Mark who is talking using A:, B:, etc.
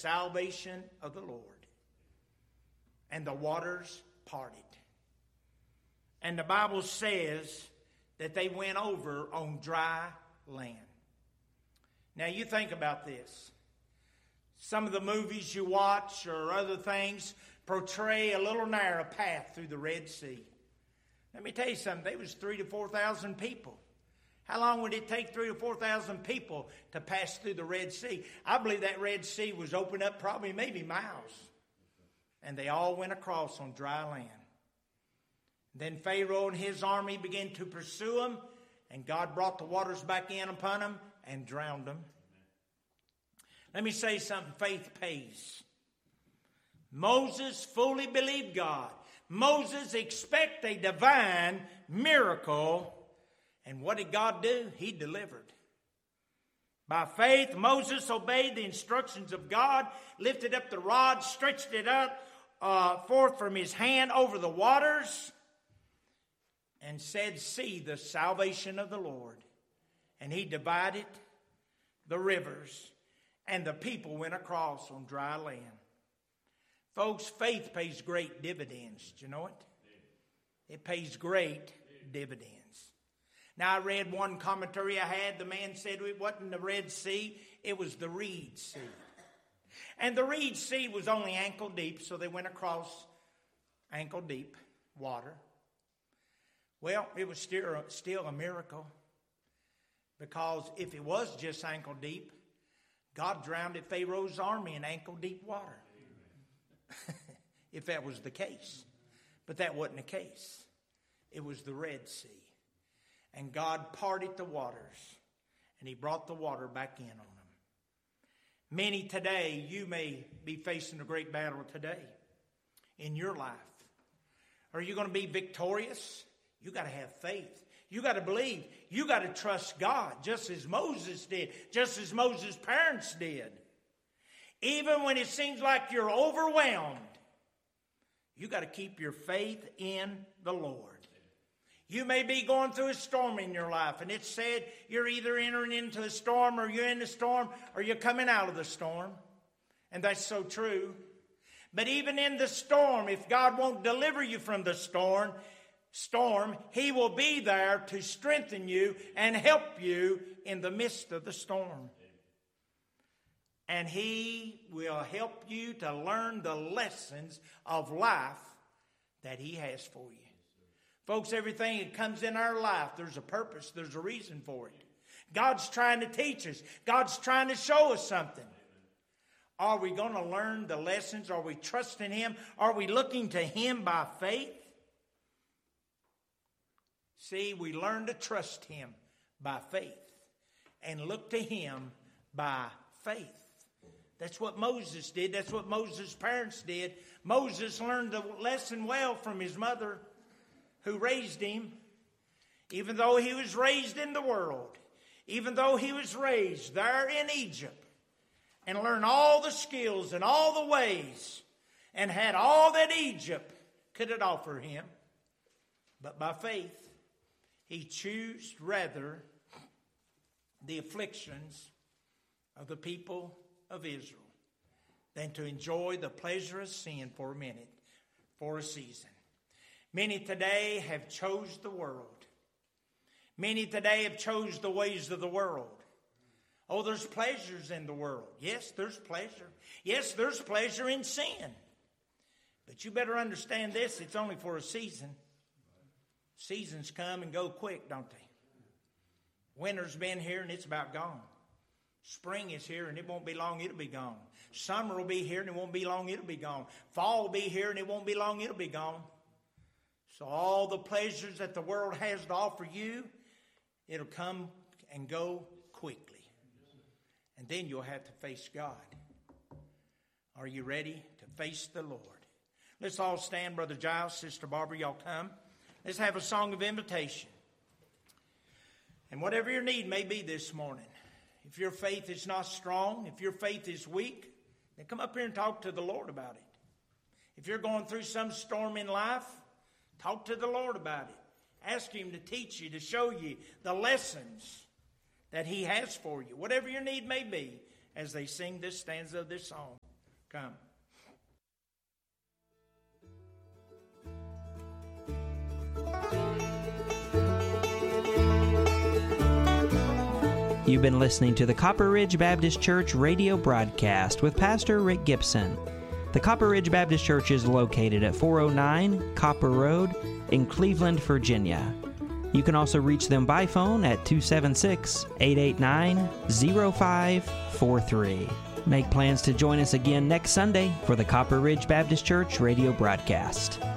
A: salvation of the Lord. And the waters parted. And the Bible says that they went over on dry land. Now you think about this. Some of the movies you watch or other things portray a little narrow path through the Red Sea. Let me tell you something. There was 3,000 to 4,000 people. How long would it take 3,000 to 4,000 people to pass through the Red Sea? I believe that Red Sea was opened up probably maybe miles. And they all went across on dry land. Then Pharaoh and his army began to pursue them, and God brought the waters back in upon them and drowned them. Let me say something. Faith pays. Moses fully believed God. Moses expected a divine miracle. And what did God do? He delivered. By faith, Moses obeyed the instructions of God, lifted up the rod, stretched it up forth from his hand over the waters, and said, "See the salvation of the Lord." And he divided the rivers, and the people went across on dry land. Folks, faith pays great dividends. Do you know it? It pays great dividends. Now, I read one commentary I had. The man said it wasn't the Red Sea, it was the Reed Sea. And the Reed Sea was only ankle deep, so they went across ankle deep water. Well, it was still a miracle, because if it was just ankle deep, God drowned Pharaoh's army in ankle deep water. If that was the case. But that wasn't the case. It was the Red Sea. And God parted the waters, and he brought the water back in on them. Many today, you may be facing a great battle today in your life. Are you going to be victorious? You got to have faith. You got to believe. You got to trust God, just as Moses did, just as Moses' parents did. Even when it seems like you're overwhelmed, you got to keep your faith in the Lord. You may be going through a storm in your life, and it's said you're either entering into a storm, or you're in the storm, or you're coming out of the storm. And that's so true. But even in the storm, if God won't deliver you from the storm, he will be there to strengthen you and help you in the midst of the storm. And he will help you to learn the lessons of life that he has for you. Folks, everything that comes in our life, there's a purpose, there's a reason for it. God's trying to teach us. God's trying to show us something. Are we going to learn the lessons? Are we trusting him? Are we looking to him by faith? See, we learn to trust him by faith and look to him by faith. That's what Moses did. That's what Moses' parents did. Moses learned the lesson well from his mother, who raised him. Even though he was raised in the world, even though he was raised there in Egypt, and learned all the skills and all the ways, and had all that Egypt could offer him, but by faith, he chose rather the afflictions of the people of Israel than to enjoy the pleasure of sin for a minute, for a season. Many today have chose the world. Many today have chose the ways of the world. Oh, there's pleasures in the world. Yes, there's pleasure. Yes, there's pleasure in sin. But you better understand this, it's only for a season. Seasons come and go quick, don't they? Winter's been here and it's about gone. Spring is here and it won't be long, it'll be gone. Summer will be here and it won't be long, it'll be gone. Fall will be here and it won't be long, it'll be gone. So all the pleasures that the world has to offer you, it'll come and go quickly. And then you'll have to face God. Are you ready to face the Lord? Let's all stand, Brother Giles, Sister Barbara, y'all come. Let's have a song of invitation. And whatever your need may be this morning, if your faith is not strong, if your faith is weak, then come up here and talk to the Lord about it. If you're going through some storm in life, talk to the Lord about it. Ask him to teach you, to show you the lessons that he has for you, whatever your need may be, as they sing this stanza of this song. Come.
B: You've been listening to the Copper Ridge Baptist Church radio broadcast with Pastor Rick Gibson. The Copper Ridge Baptist Church is located at 409 Copper Road in Cleveland, Virginia. You can also reach them by phone at 276-889-0543. Make plans to join us again next Sunday for the Copper Ridge Baptist Church radio broadcast.